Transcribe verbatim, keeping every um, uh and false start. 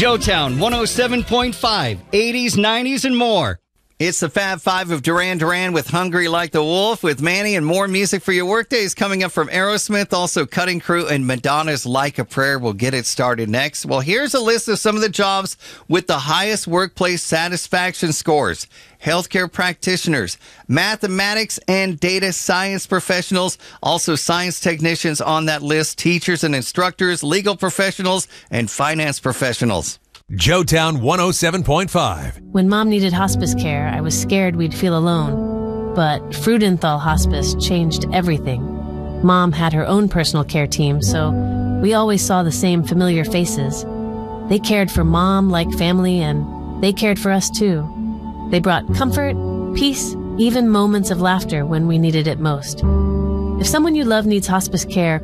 Joetown one oh seven point five, eighties, nineties, and more. It's the Fab Five of Duran Duran with Hungry Like the Wolf with Manny, and more music for your workdays coming up from Aerosmith, also Cutting Crew, and Madonna's Like a Prayer. We'll get it started next. Well, here's a list of some of the jobs with the highest workplace satisfaction scores. Healthcare practitioners, mathematics and data science professionals, also science technicians on that list, teachers and instructors, legal professionals, and finance professionals. Joetown one oh seven point five. When Mom needed hospice care, I was scared we'd feel alone. But Freudenthal Hospice changed everything. Mom had her own personal care team, so we always saw the same familiar faces. They cared for Mom like family, and they cared for us too. They brought comfort, peace, even moments of laughter when we needed it most. If someone you love needs hospice care,